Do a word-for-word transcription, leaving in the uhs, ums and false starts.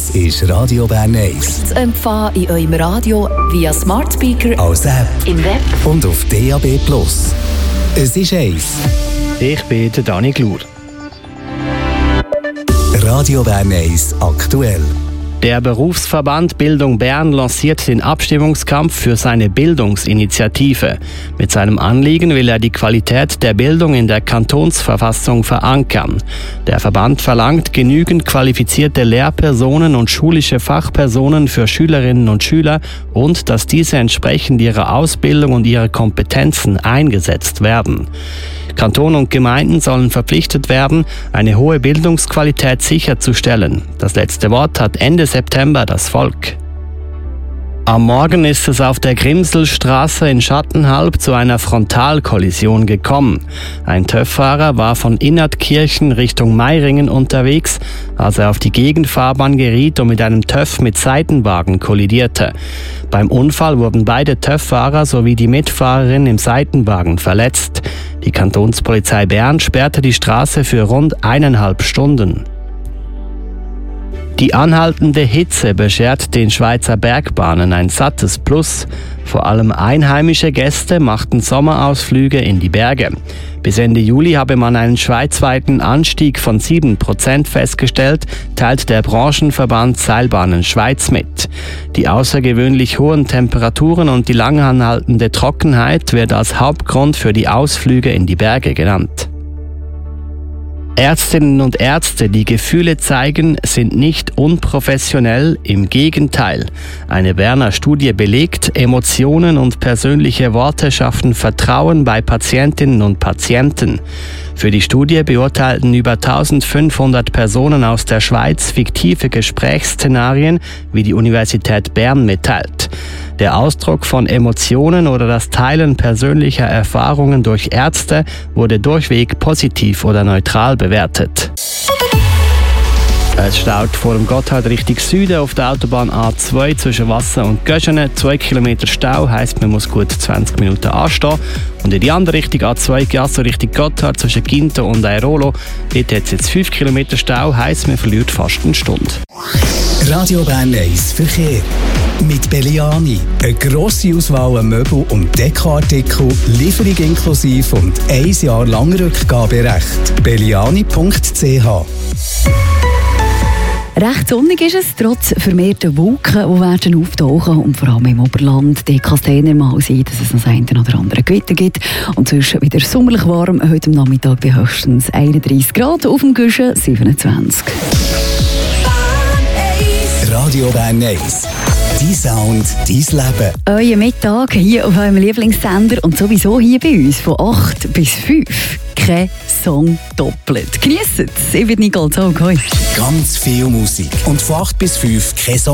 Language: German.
ist Radio Bern eins. Zu empfangen in eurem Radio via Smart Speaker, als App, im Web und auf D A B Plus. Es ist eins. Ich bin der Dani Glur. Radio Bern eins aktuell. Der Berufsverband Bildung Bern lanciert den Abstimmungskampf für seine Bildungsinitiative. Mit seinem Anliegen will er die Qualität der Bildung in der Kantonsverfassung verankern. Der Verband verlangt genügend qualifizierte Lehrpersonen und schulische Fachpersonen für Schülerinnen und Schüler und dass diese entsprechend ihrer Ausbildung und ihrer Kompetenzen eingesetzt werden. Kanton und Gemeinden sollen verpflichtet werden, eine hohe Bildungsqualität sicherzustellen. Das letzte Wort hat Ende September das Volk. Am Morgen ist es auf der Grimselstraße in Schattenhalb zu einer Frontalkollision gekommen. Ein TÜV-Fahrer war von Innertkirchen Richtung Meiringen unterwegs, als er auf die Gegenfahrbahn geriet und mit einem TÜV mit Seitenwagen kollidierte. Beim Unfall wurden beide TÜV-Fahrer sowie die Mitfahrerin im Seitenwagen verletzt. Die Kantonspolizei Bern sperrte die Straße für rund eineinhalb Stunden. Die anhaltende Hitze beschert den Schweizer Bergbahnen ein sattes Plus. Vor allem einheimische Gäste machten Sommerausflüge in die Berge. Bis Ende Juli habe man einen schweizweiten Anstieg von sieben Prozent festgestellt, teilt der Branchenverband Seilbahnen Schweiz mit. Die außergewöhnlich hohen Temperaturen und die lang anhaltende Trockenheit wird als Hauptgrund für die Ausflüge in die Berge genannt. Ärztinnen und Ärzte, die Gefühle zeigen, sind nicht unprofessionell, im Gegenteil. Eine Berner Studie belegt, Emotionen und persönliche Worte schaffen Vertrauen bei Patientinnen und Patienten. Für die Studie beurteilten über eintausendfünfhundert Personen aus der Schweiz fiktive Gesprächsszenarien, wie die Universität Bern mitteilt. Der Ausdruck von Emotionen oder das Teilen persönlicher Erfahrungen durch Ärzte wurde durchweg positiv oder neutral bewertet. Es staut vor dem Gotthard Richtung Süden auf der Autobahn A zwei zwischen Wasser und Göschene. Zwei Kilometer Stau heisst, man muss gut zwanzig Minuten anstehen. Und in die andere Richtung A zwei Gasso Richtung Gotthard zwischen Ginto und Airolo. Dort hat es jetzt fünf Kilometer Stau, heisst, man verliert fast eine Stunde. Radio Bern eins Verkehr. Mit Belliani. Eine grosse Auswahl an Möbel- und Dekoartikel, Lieferung inklusive und ein Jahr lang Rückgaberecht. belliani punkt c h. Recht sonnig ist es, trotz vermehrter Wolken, die werden auftauchen und vor allem im Oberland. Die kann es dann mal sein, dass es noch ein oder andere Gewitter gibt. Und sonst wieder sommerlich warm, heute am Nachmittag bei höchstens einunddreissig Grad, auf dem Güschen siebenundzwanzig. Radio Bern eins. Dein Sound, dein Leben. Euer Mittag hier auf eurem Lieblingssender und sowieso hier bei uns von acht bis fünf. Kein Song doppelt. Genießt es. Ich bin Nicole Zog. Ganz viel Musik. Und von acht bis fünf kein Song.